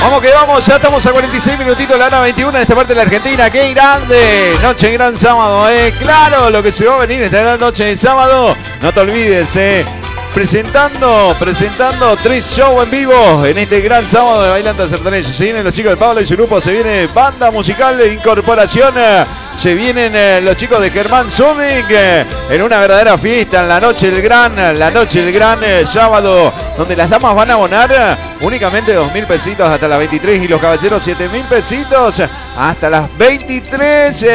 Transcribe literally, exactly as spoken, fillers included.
Vamos que vamos, ya estamos a cuarenta y seis minutitos de la hora veintiuno en esta parte de la Argentina. ¡Qué grande! Noche gran sábado, ¿eh? Claro, lo que se va a venir esta gran noche de sábado. No te olvides, ¿eh? Presentando, presentando tres shows en vivo en este gran sábado de Bailando Sertanejo. Se vienen los chicos de Pablo y su grupo, se viene banda musical de incorporación. Se vienen eh, los chicos de Germán Zodic eh, en una verdadera fiesta en la noche del gran, la noche del gran eh, sábado, donde las damas van a abonar eh, únicamente dos mil pesitos hasta las veintitrés y los caballeros siete mil pesitos hasta las veintitrés. Eh,